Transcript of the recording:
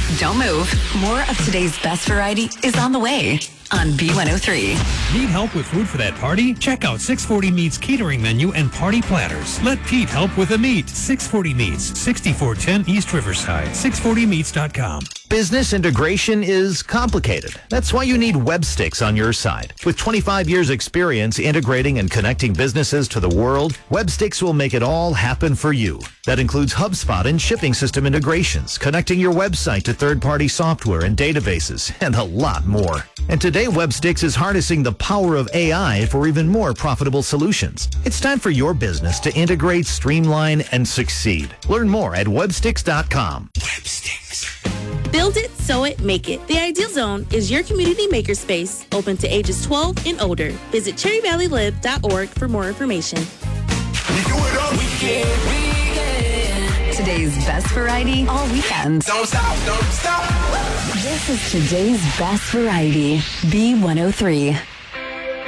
Don't move. More of today's best variety is on the way on B103. Need help with food for that party? Check out 640 Meats catering menu and party platters. Let Pete help with the meat. 640 Meats, 6410 East Riverside. 640meats.com. Business integration is complicated. That's why you need Webstix on your side. With 25 years experience integrating and connecting businesses to the world, Webstix will make it all happen for you. That includes HubSpot and shipping system integrations, connecting your website to third-party software and databases, and a lot more. And today, Webstix is harnessing the power of AI for even more profitable solutions. It's time for your business to integrate, streamline, and succeed. Learn more at Webstix.com. Webstix. Build it, sew it, make it. The Ideal Zone is your community makerspace, open to ages 12 and older. Visit cherryvalleylib.org for more information. We do it all weekend. Today's best variety all weekend. Don't stop, don't stop. This is today's best variety. B103.